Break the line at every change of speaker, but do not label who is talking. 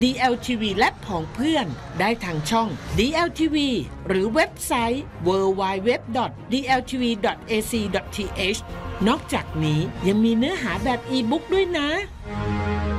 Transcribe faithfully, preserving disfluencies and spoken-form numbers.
ดี แอล ที วี และผองเพื่อนได้ทางช่อง ดี แอล ที วี หรือเว็บไซต์ ดับเบิลยู ดับเบิลยู ดับเบิลยู ดอท ดี แอล ที วี ดอท เอ ซี ดอท ที เอช นอกจากนี้ยังมีเนื้อหาแบบอีบุ๊กด้วยนะ